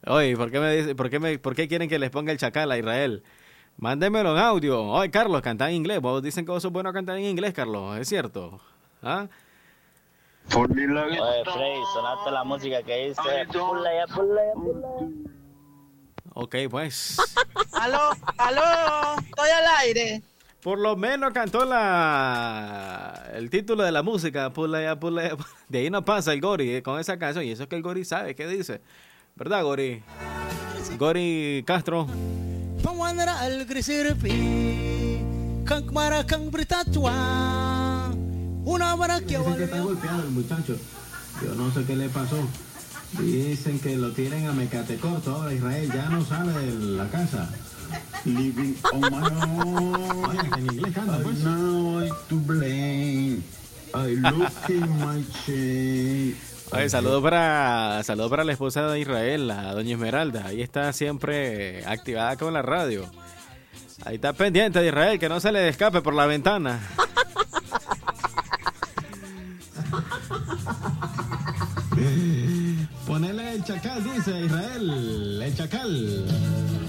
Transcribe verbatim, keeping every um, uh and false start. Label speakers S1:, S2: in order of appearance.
S1: Oye, ¿por qué, me dice, por, qué me, ¿por qué quieren que les ponga el chacal a Israel? Mándemelo en audio. Oye, Carlos, canta en inglés. Vos dicen que vos sos bueno a cantar en inglés, Carlos. ¿Es cierto? ¿Ah?
S2: Oye, Frey, sonaste la música que dice pula ya, pula ya, pula ya.
S1: Ok, pues.
S3: Aló, aló, estoy al aire.
S1: Por lo menos cantó la el título de la música. Pula ya, pula ya. De ahí no pasa el Gori eh, con esa canción. Y eso es que el Gori sabe qué dice. ¿Verdad, Gori? Gori Castro.
S4: Pangwanara al grisirpi, kang mara kang britatwa, una barakia.
S5: Dicen que está golpeado el muchacho. Yo no sé qué le pasó. Dicen que lo tienen a mecate corto ahora. Israel ya no sale de la casa. Living on my own. Oye, en inglés canta, pues. Now I to blame. I look in my chain.
S1: Oye, saludo para, saludo para la esposa de Israel, la doña Esmeralda. Ahí está siempre activada con la radio. Ahí está pendiente de Israel, que no se le escape por la ventana.
S5: Ponele el chacal, dice Israel. El chacal.